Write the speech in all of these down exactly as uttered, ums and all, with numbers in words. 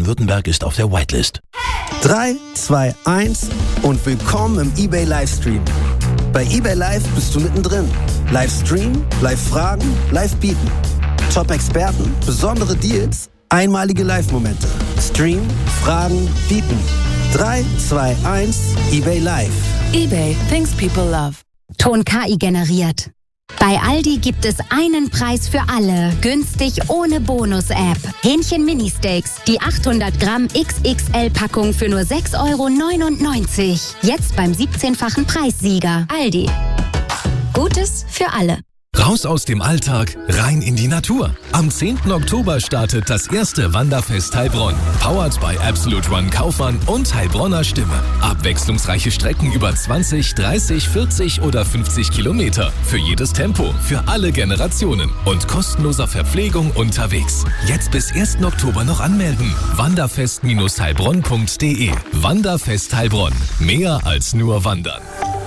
Baden-Württemberg ist auf der Whitelist. drei, zwei, eins und willkommen im eBay Livestream. Bei eBay Live bist du mittendrin. Livestream, Live-Fragen, Live-Bieten. Top-Experten, besondere Deals, einmalige Live-Momente. Stream, Fragen, Bieten. drei, zwei, eins, eBay Live. eBay, things people love. Ton K I generiert. Bei Aldi gibt es einen Preis für alle. Günstig ohne Bonus-App. Hähnchen Mini-Steaks. Die achthundert Gramm X X L-Packung für nur sechs Euro neunundneunzig. Jetzt beim siebzehnfachen Preissieger. Aldi. Gutes für alle. Raus aus dem Alltag, rein in die Natur. Am zehnten Oktober startet das erste Wanderfest Heilbronn. Powered by Absolute Run Kaufmann und Heilbronner Stimme. Abwechslungsreiche Strecken über zwanzig, dreißig, vierzig oder fünfzig Kilometer. Für jedes Tempo, für alle Generationen. Und kostenloser Verpflegung unterwegs. Jetzt bis ersten Oktober noch anmelden. wanderfest Bindestrich heilbronn punkt de. Wanderfest Heilbronn. Mehr als nur wandern.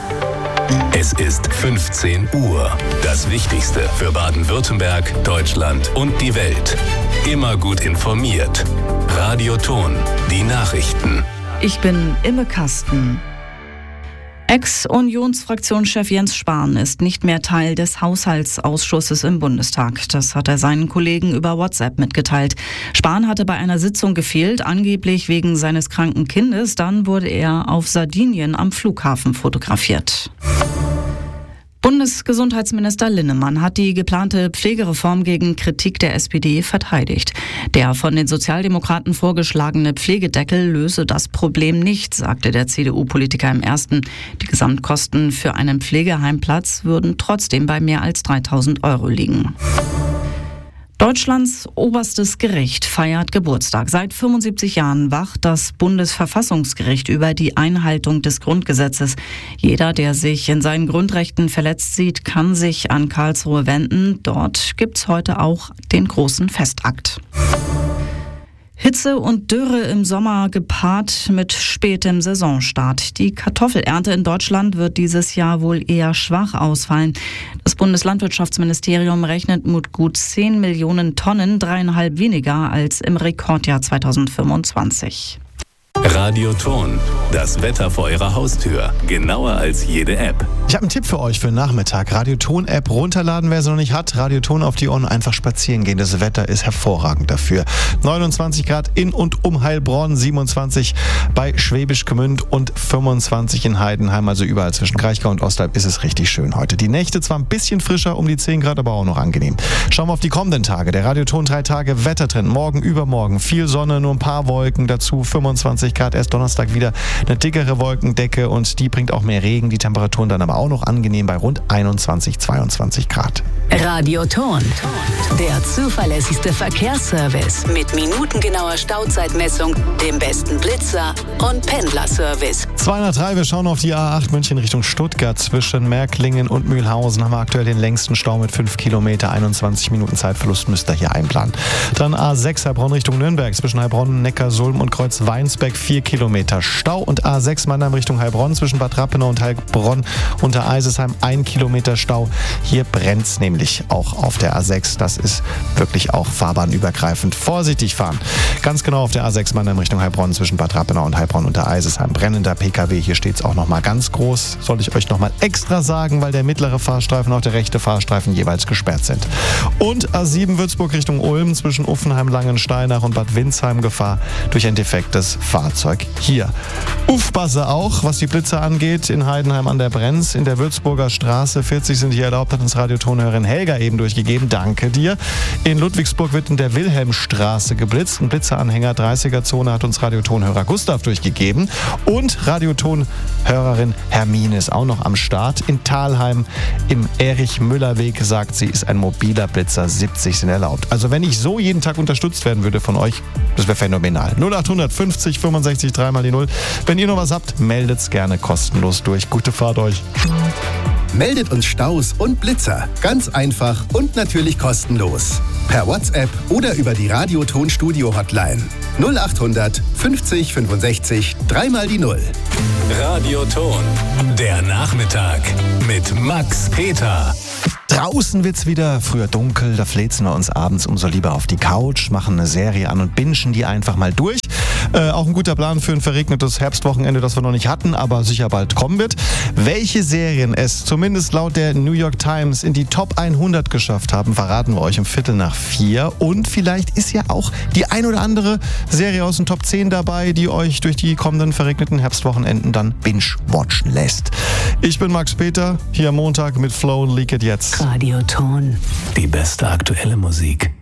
Es ist fünfzehn Uhr. Das Wichtigste für Baden-Württemberg, Deutschland und die Welt. Immer gut informiert. Radio Ton, die Nachrichten. Ich bin Imme Kasten. Ex-Unionsfraktionschef Jens Spahn ist nicht mehr Teil des Haushaltsausschusses im Bundestag. Das hat er seinen Kollegen über WhatsApp mitgeteilt. Spahn hatte bei einer Sitzung gefehlt, angeblich wegen seines kranken Kindes. Dann wurde er auf Sardinien am Flughafen fotografiert. Bundesgesundheitsminister Linnemann hat die geplante Pflegereform gegen Kritik der S P D verteidigt. Der von den Sozialdemokraten vorgeschlagene Pflegedeckel löse das Problem nicht, sagte der C D U-Politiker im Ersten. Die Gesamtkosten für einen Pflegeheimplatz würden trotzdem bei mehr als dreitausend Euro liegen. Deutschlands oberstes Gericht feiert Geburtstag. Seit fünfundsiebzig Jahren wacht das Bundesverfassungsgericht über die Einhaltung des Grundgesetzes. Jeder, der sich in seinen Grundrechten verletzt sieht, kann sich an Karlsruhe wenden. Dort gibt's heute auch den großen Festakt. Hitze und Dürre im Sommer gepaart mit spätem Saisonstart. Die Kartoffelernte in Deutschland wird dieses Jahr wohl eher schwach ausfallen. Das Bundeslandwirtschaftsministerium rechnet mit gut zehn Millionen Tonnen, dreieinhalb weniger als im Rekordjahr zweitausendfünfundzwanzig. Radio Ton, das Wetter vor eurer Haustür. Genauer als jede App. Ich habe einen Tipp für euch für den Nachmittag. Radio Ton App runterladen, wer sie noch nicht hat. Radio Ton auf die Ohren, einfach spazieren gehen. Das Wetter ist hervorragend dafür. neunundzwanzig Grad in und um Heilbronn, siebenundzwanzig bei Schwäbisch Gmünd und fünfundzwanzig in Heidenheim. Also überall zwischen Kraichgau und Ostalb ist es richtig schön heute. Die Nächte zwar ein bisschen frischer, um die zehn Grad, aber auch noch angenehm. Schauen wir auf die kommenden Tage. Der Radio Ton drei Tage Wettertrend. Morgen, übermorgen viel Sonne, nur ein paar Wolken dazu. fünfundzwanzig Grad. Erst Donnerstag wieder eine dickere Wolkendecke und die bringt auch mehr Regen. Die Temperaturen dann aber auch noch angenehm bei rund einundzwanzig, zweiundzwanzig Grad. Radio Ton, der zuverlässigste Verkehrsservice mit minutengenauer Stauzeitmessung, dem besten Blitzer und Pendlerservice. zweihundertdrei, wir schauen auf die A acht München Richtung Stuttgart. Zwischen Märklingen und Mühlhausen haben wir aktuell den längsten Stau mit fünf Kilometer. einundzwanzig Minuten Zeitverlust müsst ihr hier einplanen. Dann A sechs Heilbronn Richtung Nürnberg. Zwischen Heilbronn, Neckarsulm und Kreuz-Weinsberg vier Kilometer Stau. Und A sechs Mannheim Richtung Heilbronn. Zwischen Bad Rappenau und Heilbronn unter Eisesheim ein Kilometer Stau. Hier brennt es nämlich auch auf der A sechs. Das ist wirklich auch fahrbahnübergreifend. Vorsichtig fahren. Ganz genau auf der A sechs Mannheim Richtung Heilbronn zwischen Bad Rappenau und Heilbronn unter Eisesheim. Brennender P K W. Hier steht es auch nochmal ganz groß. Soll ich euch nochmal extra sagen, weil der mittlere Fahrstreifen und auch der rechte Fahrstreifen jeweils gesperrt sind. Und A sieben Würzburg Richtung Ulm zwischen Uffenheim, Langensteinach und Bad Windsheim Gefahr durch ein defektes Fahrzeug. Hier. Aufpasse auch, was die Blitzer angeht, in Heidenheim an der Brenz. In der Würzburger Straße vierzig sind hier erlaubt, hat uns Radiotonhörerin Helga eben durchgegeben. Danke dir. In Ludwigsburg wird in der Wilhelmstraße geblitzt. Ein Blitzeranhänger dreißiger Zone hat uns Radiotonhörer Gustav durchgegeben. Und Radiotonhörerin Hermine ist auch noch am Start. In Thalheim im Erich-Müller-Weg, sagt sie, ist ein mobiler Blitzer. siebzig sind erlaubt. Also wenn ich so jeden Tag unterstützt werden würde von euch, das wäre phänomenal. null acht fünfzig fünfundsechzig drei mal die null. Wenn ihr noch was habt, meldet's gerne kostenlos durch. Gute Fahrt euch. Meldet uns Staus und Blitzer. Ganz einfach und natürlich kostenlos. Per WhatsApp oder über die Radio-Ton-Studio-Hotline. null acht hundert fünfzig fünfundsechzig drei mal die null. Radio Ton, der Nachmittag mit Max Peter. Draußen wird's wieder früher dunkel, da fläzen wir uns abends umso lieber auf die Couch, machen eine Serie an und bingen die einfach mal durch. Äh, auch ein guter Plan für ein verregnetes Herbstwochenende, das wir noch nicht hatten, aber sicher bald kommen wird. Welche Serien es zumindest laut der New York Times in die Top hundert geschafft haben, verraten wir euch um Viertel nach vier. Und vielleicht ist ja auch die ein oder andere Serie aus den Top zehn dabei, die euch durch die kommenden verregneten Herbstwochenenden dann binge-watchen lässt. Ich bin Max Peter, hier am Montag mit Flow und Leak It jetzt. Radioton. Die beste aktuelle Musik.